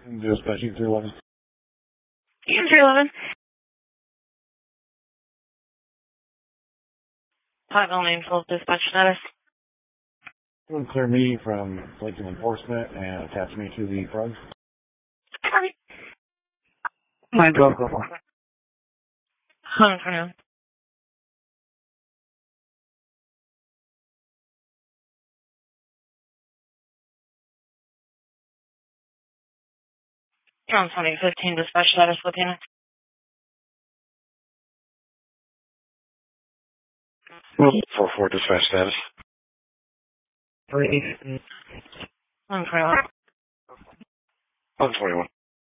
Dispatching 311. 311. Final name, full dispatch status. Clear me from Lincoln Enforcement and attach me to the front. 912, go for. Hold for now. John 2015 dispatch status, Lieutenant. 44 dispatch status. 121. 121.